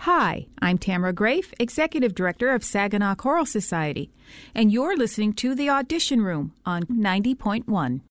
Hi, I'm Tamara Grafe, Executive Director of Saginaw Choral Society, and you're listening to The Audition Room on 90.1.